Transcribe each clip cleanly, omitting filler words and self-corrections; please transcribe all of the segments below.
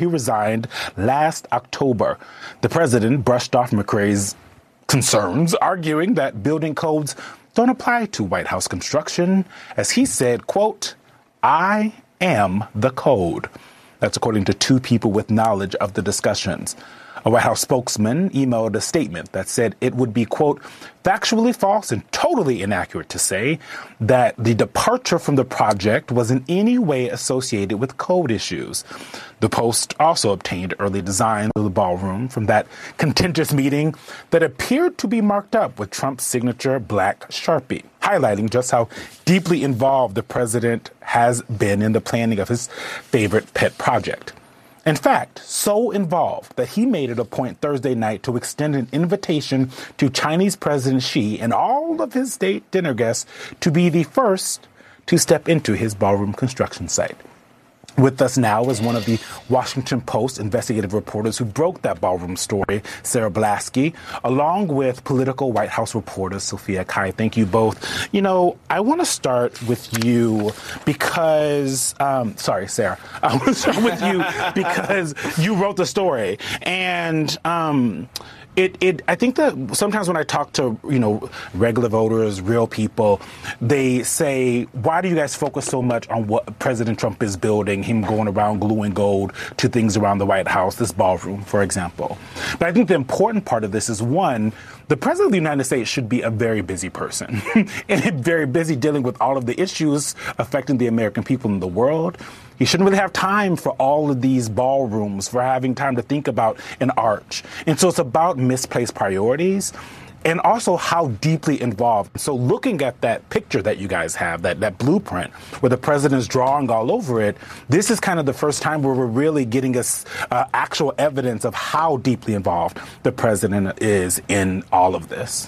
He resigned last October. The president brushed off McCrary's concerns, arguing that building codes don't apply to White House construction, as he said, quote, "I am the code." That's according to two people with knowledge of the discussions. A White House spokesman emailed a statement that said it would be, quote, "factually false and totally inaccurate to say that the departure from the project was in any way associated with code issues." The Post also obtained early design of the ballroom from that contentious meeting that appeared to be marked up with Trump's signature black Sharpie, highlighting just how deeply involved the president has been in the planning of his favorite pet project. In fact, so involved that he made it a point Thursday night to extend an invitation to Chinese President Xi and all of his state dinner guests to be the first to step into his ballroom construction site. With us now is one of the Washington Post investigative reporters who broke that ballroom story, Sarah Blasky, along with political White House reporter Sophia Kai. Thank you both. You know, I want to start with you because, sorry, Sarah. I want to start with you because you wrote the story. And, I think that sometimes when I talk to, regular voters, real people, they say, why do you guys focus so much on what President Trump is building, him going around gluing gold to things around the White House, this ballroom, for example? But I think the important part of this is, one, the president of the United States should be a very busy person and very busy dealing with all of the issues affecting the American people in the world. He shouldn't really have time for all of these ballrooms, for having time to think about an arch. And so it's about misplaced priorities and also how deeply involved. So looking at that picture that you guys have, that blueprint where the president's drawing all over it, this is kind of the first time where we're really getting us actual evidence of how deeply involved the president is in all of this.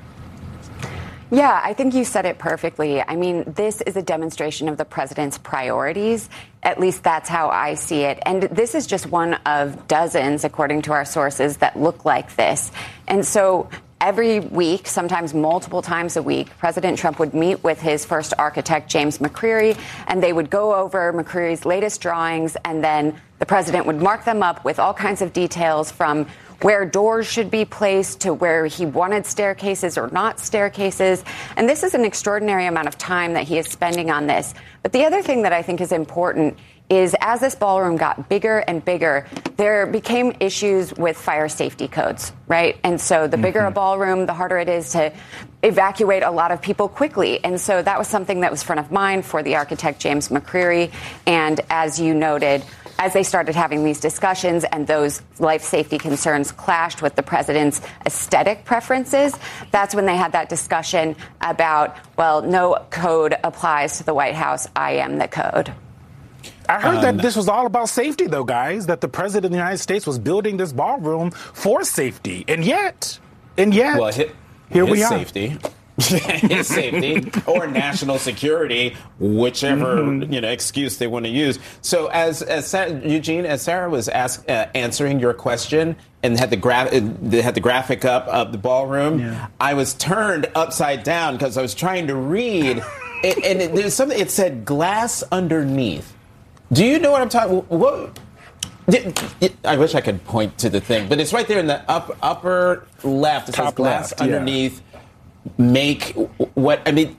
Yeah, I think you said it perfectly. I mean, this is a demonstration of the president's priorities. At least that's how I see it. And this is just one of dozens, according to our sources, that look like this. And so every week, sometimes multiple times a week, President Trump would meet with his first architect, James McCreary, and they would go over McCreary's latest drawings, and then the president would mark them up with all kinds of details from where doors should be placed to where he wanted staircases or not staircases. And this is an extraordinary amount of time that he is spending on this. But the other thing that I think is important is as this ballroom got bigger and bigger, there became issues with fire safety codes, right? And so the bigger a ballroom, the harder it is to evacuate a lot of people quickly. And so that was something that was front of mind for the architect, James McCreary. And as you noted, as they started having these discussions and those life safety concerns clashed with the president's aesthetic preferences, that's when they had that discussion about, well, no code applies to the White House. I am the code. I heard that this was all about safety, though, guys, that the president of the United States was building this ballroom for safety. And yet, well, here we are. Safety. His safety or national security, whichever excuse they want to use. So, as Eugene, as Sarah was answering your question and had the graphic up of the ballroom, I was turned upside down because I was trying to read, and there's something. It said glass underneath. Do you know what I'm talking? What? I wish I could point to the thing, but it's right there in the upper left. It says glass underneath. Make what I mean.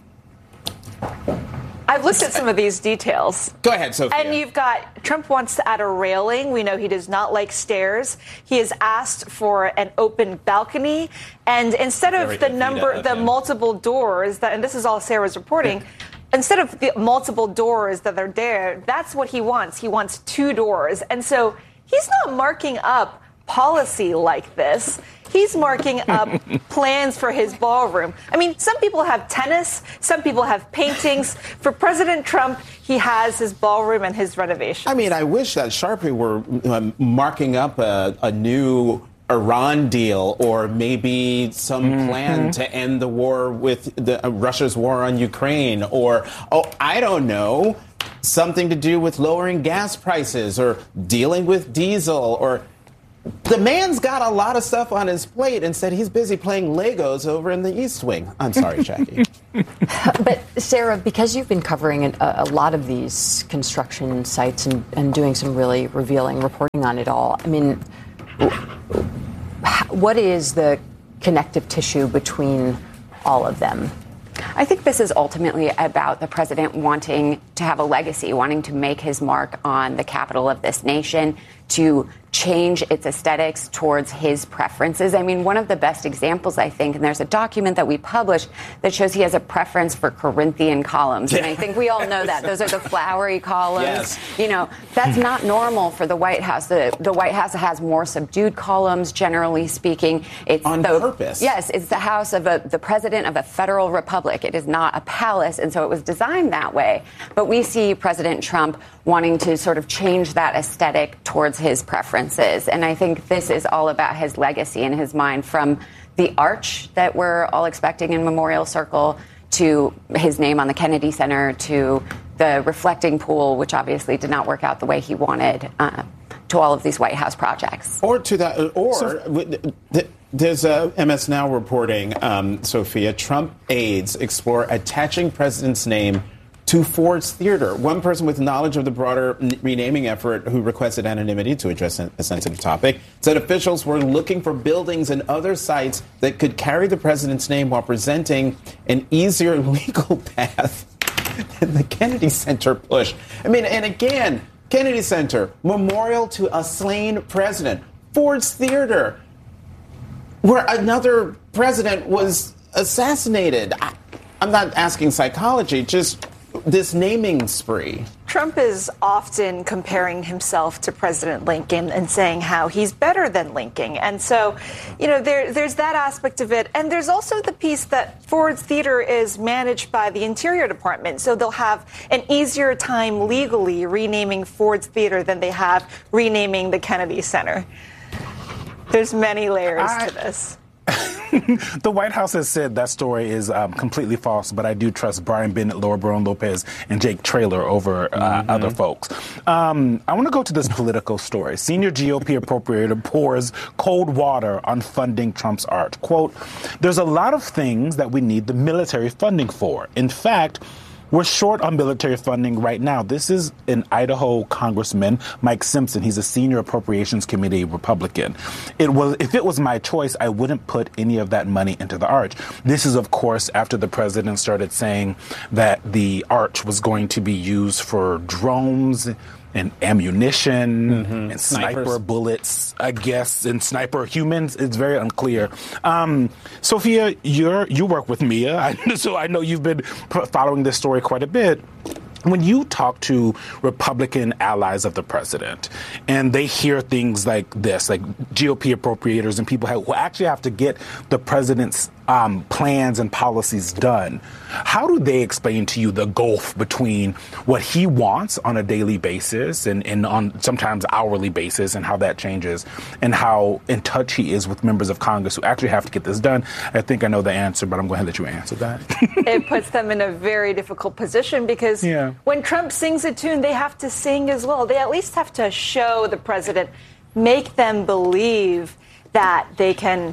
I've looked at some of these details. Go ahead, Sophia. And you've got Trump wants to add a railing. We know he does not like stairs. He has asked for an open balcony, and instead of the multiple doors and this is all Sarah's reporting. Instead of the multiple doors that are there, that's what he wants. He wants 2 doors, and so he's not marking up policy like this. He's marking up plans for his ballroom. I mean, some people have tennis, some people have paintings. For President Trump, he has his ballroom and his renovation. I mean, I wish that Sharpie were marking up a new Iran deal or maybe some plan to end the war with Russia's war on Ukraine or, I don't know, something to do with lowering gas prices or dealing with diesel or... The man's got a lot of stuff on his plate and said he's busy playing Legos over in the East Wing. I'm sorry, Jackie. But Sarah, because you've been covering a lot of these construction sites and doing some really revealing reporting on it all, I mean, what is the connective tissue between all of them? I think this is ultimately about the president wanting to have a legacy, wanting to make his mark on the capital of this nation, to change its aesthetics towards his preferences. I mean, one of the best examples, I think, and there's a document that we published that shows he has a preference for Corinthian columns. And I think we all know that. Those are the flowery columns. Yes. You know, that's not normal for the White House. The White House has more subdued columns, generally speaking. It's on purpose. Yes, it's the house of the president of a federal republic. It is not a palace, and so it was designed that way. But we see President Trump wanting to sort of change that aesthetic towards his preferences. And I think this is all about his legacy in his mind, from the arch that we're all expecting in Memorial Circle to his name on the Kennedy Center to the reflecting pool, which obviously did not work out the way he wanted, to all of these White House projects. Or to that, there's MS Now reporting, Sophia, Trump aides explore attaching president's name to Ford's Theater. One person with knowledge of the broader renaming effort, who requested anonymity to address a sensitive topic, said officials were looking for buildings and other sites that could carry the president's name while presenting an easier legal path than the Kennedy Center push. I mean, and again, Kennedy Center, memorial to a slain president. Ford's Theater, where another president was assassinated. I'm not asking psychology, just this naming spree. Trump is often comparing himself to President Lincoln and saying how he's better than Lincoln. And so, you know, there's that aspect of it. And there's also the piece that Ford's Theater is managed by the Interior Department. So they'll have an easier time legally renaming Ford's Theater than they have renaming the Kennedy Center. There's many layers to this. The White House has said that story is completely false, but I do trust Brian Bennett, Laura Brown Lopez, and Jake Traylor over other folks. I want to go to this political story. Senior GOP appropriator pours cold water on funding Trump's art. Quote, "There's a lot of things that we need the military funding for. In fact, we're short on military funding right now." This is an Idaho Congressman, Mike Simpson. He's a senior Appropriations Committee Republican. If it was my choice, I wouldn't put any of that money into the arch. This is, of course, after the president started saying that the arch was going to be used for drones and ammunition and sniper bullets, I guess, and sniper humans. It's very unclear. Sophia, you work with Mia, so I know you've been following this story quite a bit. When you talk to Republican allies of the president and they hear things like this, like GOP appropriators and people who actually have to get the president's plans and policies done, how do they explain to you the gulf between what he wants on a daily basis and on sometimes hourly basis, and how that changes, and how in touch he is with members of Congress who actually have to get this done? I think I know the answer, but I'm going to let you answer that. It puts them in a very difficult position because when Trump sings a tune, they have to sing as well. They at least have to show the president, make them believe that they can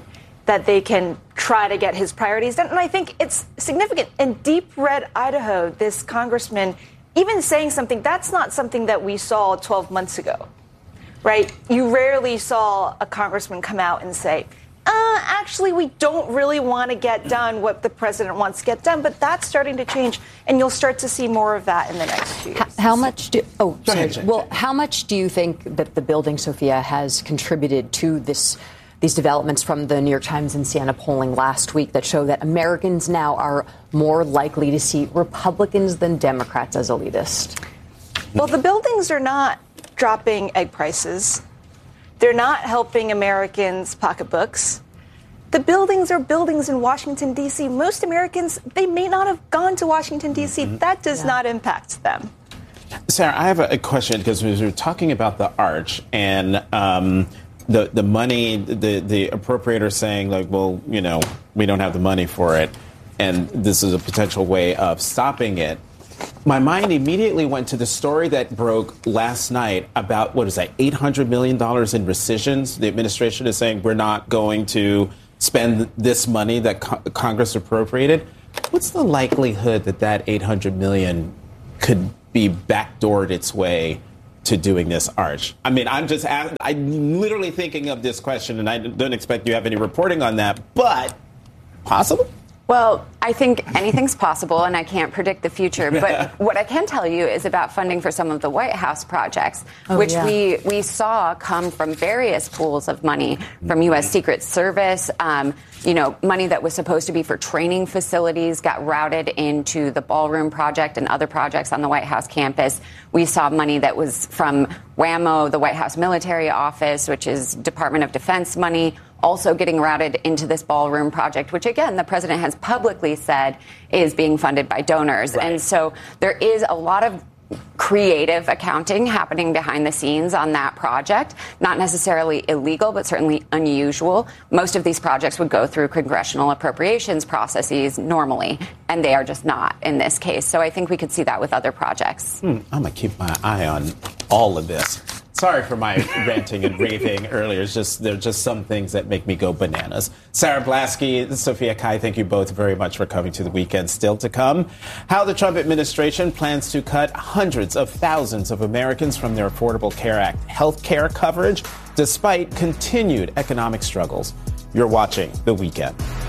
try to get his priorities done. And I think it's significant. In deep red Idaho, this congressman even saying something, that's not something that we saw 12 months ago, right? You rarely saw a congressman come out and say, actually, we don't really want to get done what the president wants to get done. But that's starting to change, and you'll start to see more of that in the next few years. How much how much do you think that the building, Sophia, has contributed to these developments from the New York Times and Siena polling last week that show that Americans now are more likely to see Republicans than Democrats as elitist? Well, the buildings are not dropping egg prices. They're not helping Americans' pocketbooks. The buildings are buildings in Washington, D.C. Most Americans, they may not have gone to Washington, D.C. That does not impact them. Sarah, I have a question, because we were talking about the arch and the money, the appropriator saying, like, well, you know, we don't have the money for it, and this is a potential way of stopping it. My mind immediately went to the story that broke last night about, what is that, $800 million in rescissions. The administration is saying we're not going to spend this money that Congress appropriated. what's the likelihood that $800 million could be backdoored its way to doing this, Arch? I mean, I'm literally thinking of this question, and I don't expect you to have any reporting on that, but possible? Well, I think anything's possible, and I can't predict the future. But what I can tell you is about funding for some of the White House projects, which we saw come from various pools of money from U.S. Secret Service. Money that was supposed to be for training facilities got routed into the ballroom project and other projects on the White House campus. We saw money that was from WAMO, the White House Military Office, which is Department of Defense money, also getting routed into this ballroom project, which, again, the president has publicly said is being funded by donors. Right. And so there is a lot of creative accounting happening behind the scenes on that project. Not necessarily illegal, but certainly unusual. Most of these projects would go through congressional appropriations processes normally, and they are just not in this case. So I think we could see that with other projects. I'm going to keep my eye on all of this. Sorry for my ranting and raving earlier. There are just some things that make me go bananas. Sarah Blasky, Sophia Kai, thank you both very much for coming to the weekend. Still to come, how the Trump administration plans to cut hundreds of thousands of Americans from their Affordable Care Act health care coverage despite continued economic struggles. You're watching The Weekend.